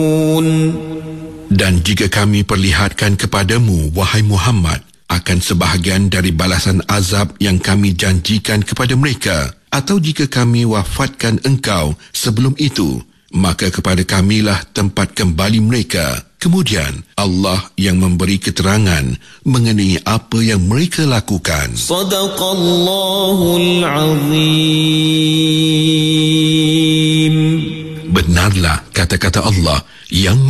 Dan jika kami perlihatkan kepadamu, wahai Muhammad, akan sebahagian dari balasan azab yang kami janjikan kepada mereka, atau jika kami wafatkan engkau sebelum itu, maka kepada kamilah tempat kembali mereka. Kemudian Allah yang memberi keterangan mengenai apa yang mereka lakukan. Sadaqallahul Azim. Benarlah kata-kata Allah yang